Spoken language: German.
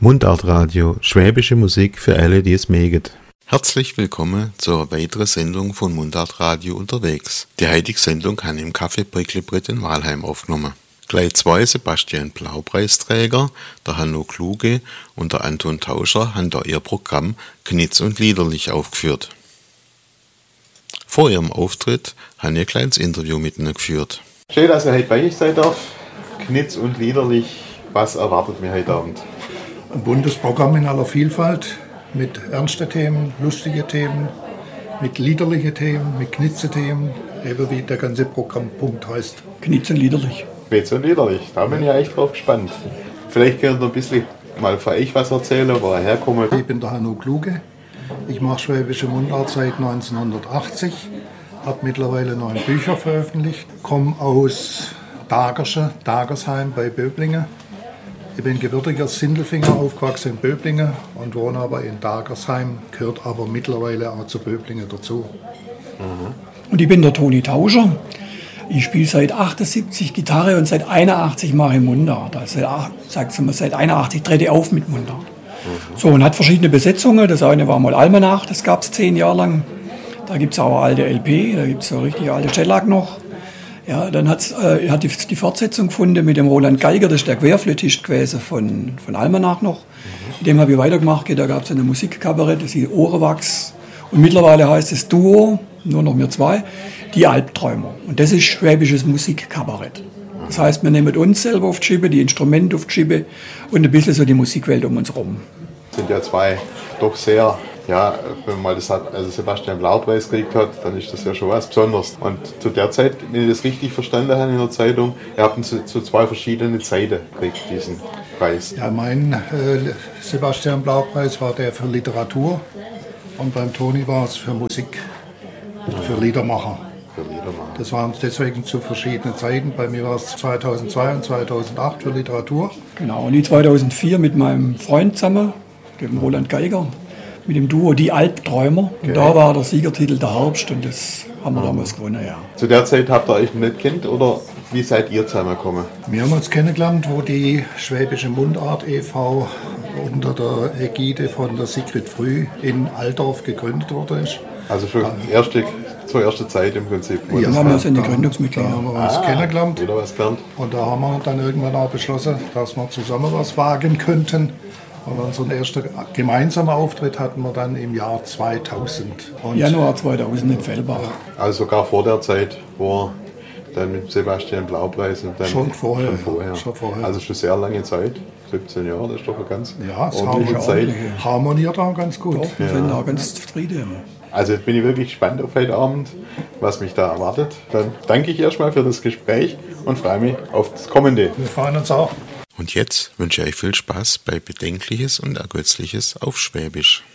Mundartradio, schwäbische Musik für alle, die es mögen. Herzlich willkommen zur weiteren Sendung von Mundartradio unterwegs. Die heutige Sendung haben im Café Bricklebrit in Walheim aufgenommen. Gleich zwei Sebastian Blau-Preisträger, der Hanno Kluge und der Anton Tauscher, haben da ihr Programm Knitz und Liederlich aufgeführt. Vor ihrem Auftritt haben wir ein kleines Interview mit ihnen geführt. Schön, dass ihr heute bei euch sein darf. Knitz und Liederlich, was erwartet mir heute Abend? Ein buntes Programm in aller Vielfalt, mit ernsten Themen, lustigen Themen, mit liederlichen Themen, mit Knitze-Themen, eben wie der ganze Programmpunkt heißt. Knitz und Liederlich. Knitz und Liederlich, da bin ich ja echt drauf gespannt. Vielleicht könnt ihr ein bisschen mal von euch was erzählen, wo ihr herkommt. Ich bin der Hanno Kluge, ich mache schwäbische Mundart seit 1980, habe mittlerweile 9 Bücher veröffentlicht, komme aus Dagersheim bei Böblingen. Ich bin gebürtiger Sindelfinger, aufgewachsen in Böblingen und wohne aber in Dagersheim, gehört aber mittlerweile auch zu Böblingen dazu. Und ich bin der Toni Tauscher. Ich spiele seit 78 Gitarre und seit 81 mache ich Mundart. Also seit 81 trete ich auf mit Mundart. So, und hat verschiedene Besetzungen. Das eine war mal Almanach, das gab es 10 Jahre lang. Da gibt es auch alte LP, da gibt es so richtig alte Shellac noch. Ja, dann hat die Fortsetzung gefunden mit dem Roland Geiger, das ist der Querflötist gewesen von Almanach noch. Mit dem habe ich weitergemacht, da gab es eine Musikkabarett, das hieß Ohrenwachs. Und mittlerweile heißt es Duo, nur noch wir zwei, die Albträumer. Und das ist schwäbisches Musikkabarett. Das heißt, wir nehmen uns selber auf die Schippe, die Instrumente auf die Schippe und ein bisschen so die Musikwelt um uns herum. Das sind ja zwei doch sehr... Ja, wenn man das Sebastian Blau-Preis gekriegt hat, dann ist das ja schon was Besonderes. Und zu der Zeit, wenn ich das richtig verstanden habe in der Zeitung, ihr habt ihn zu 2 verschiedenen Zeiten gekriegt, diesen Preis. Ja, mein Sebastian Blau-Preis war der für Literatur und beim Toni war es für Musik, für Liedermacher. Das waren deswegen zu verschiedenen Zeiten. Bei mir war es 2002 und 2008 für Literatur. Genau, und ich 2004 mit meinem Freund zusammen, dem Roland Geiger, mit dem Duo Die Albträumer. Und okay. Da war der Siegertitel Der Herbst und das haben wir damals gewonnen, ja. Zu der Zeit habt ihr euch nicht kennt oder wie seid ihr zusammengekommen? Wir haben uns kennengelernt, wo die Schwäbische Mundart e.V. unter der Ägide von der Sigrid Früh in Altdorf gegründet worden ist. Also schon zur ersten Zeit im Prinzip. Ja, wir haben uns in die Gründungsmitglieder. Da haben wir uns kennengelernt. Wieder was gelernt. Und da haben wir dann irgendwann auch beschlossen, dass wir zusammen was wagen könnten. Und unseren ersten gemeinsamen Auftritt hatten wir dann im Jahr 2000. Und Januar 2000 in Fellbach. Also sogar vor der Zeit, wo dann mit Sebastian Blau-Preis und dann Schon vorher. Also schon sehr lange Zeit, 17 Jahre, das ist doch eine ganz ordentliche Zeit. Harmoniert auch ganz gut. Doch, wir sind auch ganz zufrieden. Also jetzt bin ich wirklich gespannt auf heute Abend, was mich da erwartet. Dann danke ich erstmal für das Gespräch und freue mich auf das Kommende. Wir freuen uns auch. Und jetzt wünsche ich euch viel Spaß bei Bedenkliches und Ergötzliches auf Schwäbisch.